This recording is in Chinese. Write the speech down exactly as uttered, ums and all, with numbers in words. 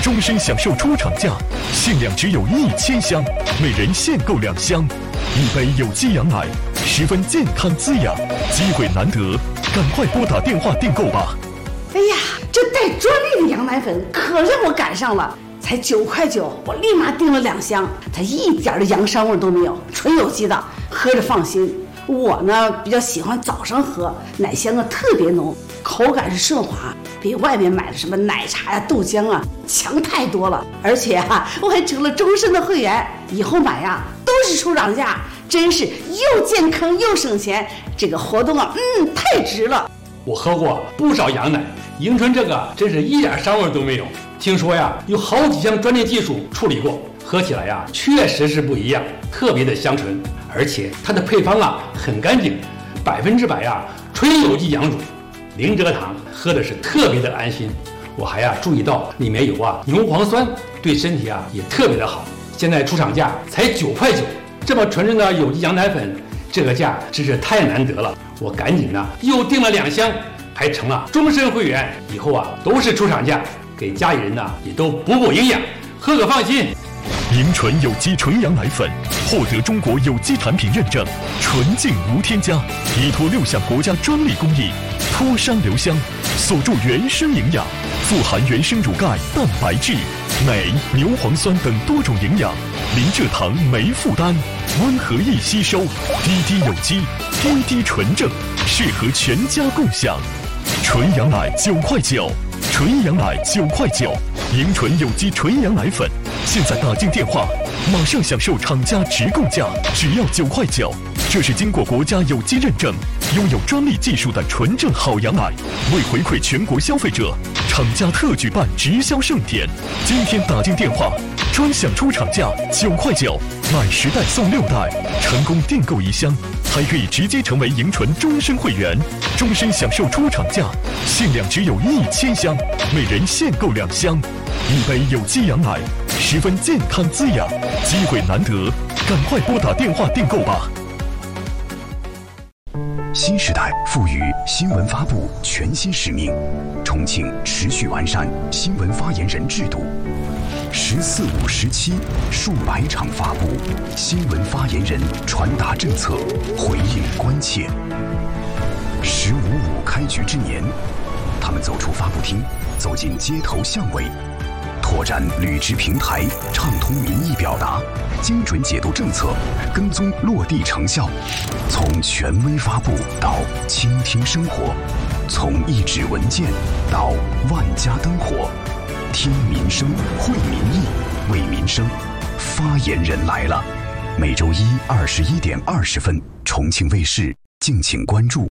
终身享受出厂价，限量只有一千箱，每人限购两箱。一杯有机羊奶，十分健康滋养，机会难得，赶快拨打电话订购吧。 哎呀，这带专利的羊奶粉可让我赶上了，才九块九，我立马订了两箱，它一点的羊膻味都没有，纯有机的，喝着放心。我呢比较喜欢早上喝，奶香啊特别浓，口感是顺滑，比外面买的什么奶茶呀、豆浆啊强太多了。而且啊，我还成了终身的会员，以后买呀都是出厂价，真是又健康又省钱。这个活动啊，嗯，太值了。 我喝过不少羊奶，迎春这个真是一点膻味都没有。听说呀，有好几项专利技术处理过，喝起来呀确实是不一样，特别的香醇。而且它的配方啊很干净，百分之百呀纯有机羊乳，零蔗糖，喝的是特别的安心。我还呀注意到里面有啊牛磺酸，对身体啊也特别的好。现在出厂价才九块九，这么纯正的有机羊奶粉，这个价真是太难得了。我赶紧呢又订了两箱，还成了终身会员，以后啊都是出厂价，给家里人呢也都补补营养，喝个放心。 迎纯有机纯羊奶粉获得中国有机产品认证，纯净无添加，依托六项国家专利工艺，脱熵留香，锁住原生营养，富含原生乳钙、蛋白质、镁、牛磺酸等多种营养，零蔗糖没负担，温和易吸收，滴滴有机，滴滴纯正，适合全家共享。纯羊奶九块九，纯羊奶九块九，迎纯有机纯羊奶粉，现在打进电话，马上享受厂家直供价，只要九块九。这是经过国家有机认证、拥有专利技术的纯正好羊奶。为回馈全国消费者，厂家特举办直销盛典，今天打进电话，专享出厂价九块九，买十袋送六袋，成功订购一箱，还可以直接成为迎纯终身会员，终身享受出厂价，限量只有一千箱，每人限购两箱。一杯有机羊奶，十分健康滋养，机会难得，赶快拨打电话订购吧。 新时代赋予新闻发布全新使命，重庆持续完善新闻发言人制度。十四五时期，数百场发布，新闻发言人传达政策，回应关切。十五五开局之年，他们走出发布厅，走进街头巷尾，拓展履职平台，畅通民意表达，精准解读政策，跟踪落地成效。从权威发布到倾听生活，从一纸文件到万家灯火，听民生，会民意，为民生。发言人来了，每周一二十一点二十分，重庆卫视敬请关注。